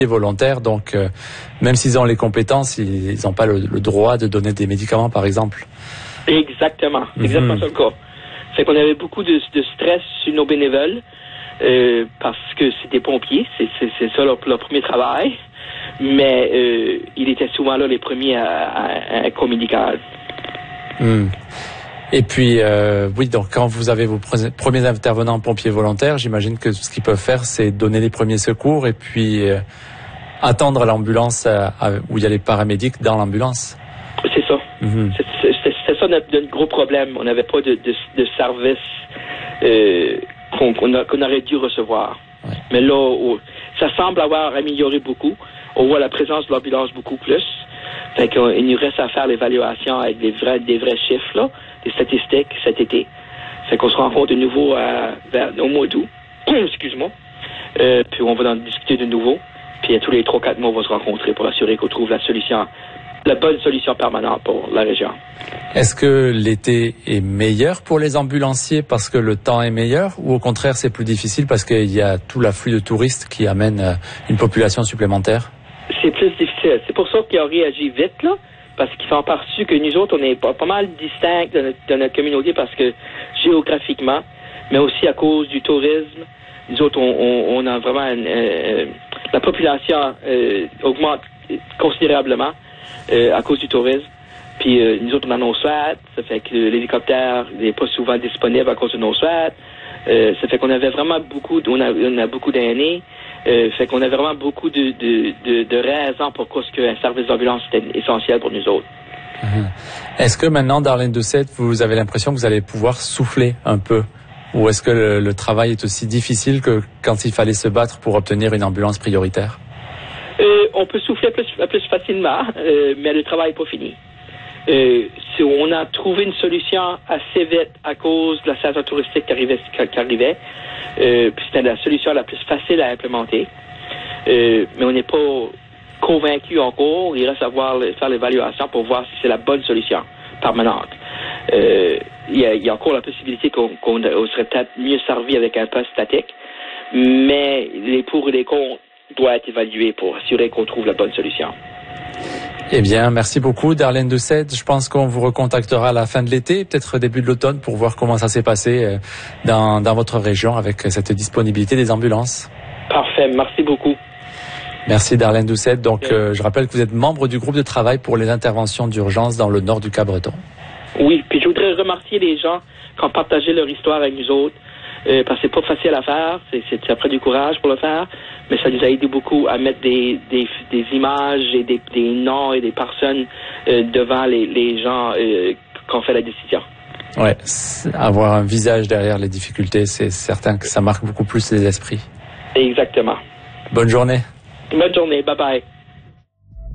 volontaires, donc même s'ils ont les compétences, ils n'ont pas le droit de donner des médicaments, par exemple. Exactement. C'est exactement ça le cas. C'est qu'on avait beaucoup de stress sur nos bénévoles parce que c'est des pompiers, c'est ça leur premier travail, mais ils étaient souvent là les premiers à un cas médical. Et puis, oui, donc quand vous avez vos premiers intervenants pompiers volontaires, j'imagine que ce qu'ils peuvent faire, c'est donner les premiers secours et puis attendre l'ambulance où il y a les paramédics dans l'ambulance. C'est ça. C'était ça notre gros problème. On n'avait pas de service qu'on aurait dû recevoir. Ouais. Mais là, ça semble avoir amélioré beaucoup. On voit la présence de l'ambulance beaucoup plus. Fait qu'il nous reste à faire l'évaluation avec des vrais chiffres, là, des statistiques cet été. Fait qu'on se rencontre de nouveau au mois d'août. Excuse-moi. Puis on va en discuter de nouveau. Puis tous les 3-4 mois, on va se rencontrer pour assurer qu'on trouve la bonne solution permanente pour la région. Est-ce que l'été est meilleur pour les ambulanciers parce que le temps est meilleur ou au contraire c'est plus difficile parce qu'il y a tout l'afflux de touristes qui amène une population supplémentaire? C'est plus difficile. C'est pour ça qu'ils ont réagi vite, là, parce qu'ils sont aperçus que nous autres, on est pas mal distincts de notre communauté parce que géographiquement, mais aussi à cause du tourisme, nous autres, on a vraiment la population augmente considérablement à cause du tourisme. Puis nous autres, on a nos SWAT, ça fait que l'hélicoptère n'est pas souvent disponible à cause de nos SWAT. Ça fait qu'on avait vraiment on a beaucoup d'années. Fait qu'on avait vraiment beaucoup de raisons pour cause qu'un service d'ambulance était essentiel pour nous autres. Est-ce que maintenant, Darlene Doucette, vous avez l'impression que vous allez pouvoir souffler un peu? Ou est-ce que le travail est aussi difficile que quand il fallait se battre pour obtenir une ambulance prioritaire? On peut souffler plus facilement, mais le travail n'est pas fini. On a trouvé une solution assez vite à cause de la saison touristique qui arrivait. Puis c'était la solution la plus facile à implémenter. Mais on n'est pas convaincu encore. Il reste à faire l'évaluation pour voir si c'est la bonne solution permanente. Il y a encore la possibilité qu'on serait peut-être mieux servi avec un poste statique, mais les pour et les contre doivent être évalués pour assurer qu'on trouve la bonne solution. Eh bien, merci beaucoup, Darlene Doucette. Je pense qu'on vous recontactera à la fin de l'été, peut-être début de l'automne, pour voir comment ça s'est passé dans votre région avec cette disponibilité des ambulances. Parfait, merci beaucoup. Merci, Darlene Doucette. Donc, je rappelle que vous êtes membre du groupe de travail pour les interventions d'urgence dans le nord du Cap-Breton. Oui, puis je voudrais remercier les gens qui ont partagé leur histoire avec nous autres, parce que c'est pas facile à faire, ça prend du courage pour le faire, mais ça nous a aidé beaucoup à mettre des images et des noms et des personnes devant les gens qui ont fait la décision. Ouais, avoir un visage derrière les difficultés, c'est certain que ça marque beaucoup plus les esprits. Exactement. Bonne journée. Bonne journée, bye bye.